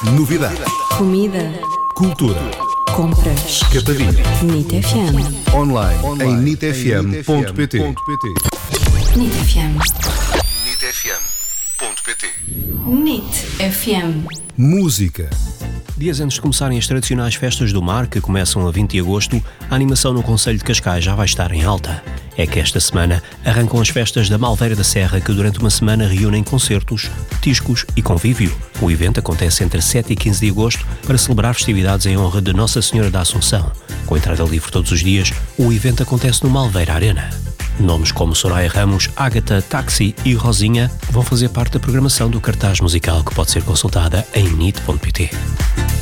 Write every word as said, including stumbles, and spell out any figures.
Novidade. Comida. Cultura. Compras. Escapadinha. NIT F M. Online, Online. em nit f m ponto p t. NIT F M. nit f m ponto p t. NIT F M. Música. Dias antes de começarem as tradicionais festas do mar, que começam a vinte de agosto, a animação no concelho de Cascais já vai estar em alta. É que esta semana arrancam as festas da Malveira da Serra, que durante uma semana reúnem concertos, petiscos e convívio. O evento acontece entre sete e quinze de agosto para celebrar festividades em honra de Nossa Senhora da Assunção. Com entrada livre todos os dias, o evento acontece no Malveira Arena. Nomes como Soraya Ramos, Ágata, Taxi e Rosinha vão fazer parte da programação do cartaz musical, que pode ser consultada em nit ponto p t.